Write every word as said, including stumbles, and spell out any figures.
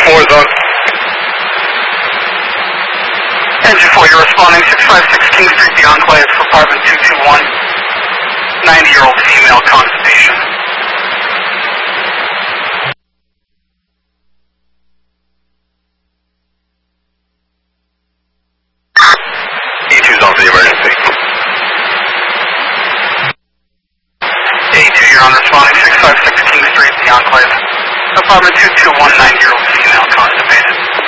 four zone. Engine four, you're responding six five six King Street, the Enclave for apartment two two one, ninety-year-old female, constipation. E two's on for the emergency. A two, you're on responding six five six King Street, the Enclave. Apartment two two one, ninety-year-old female, constipated.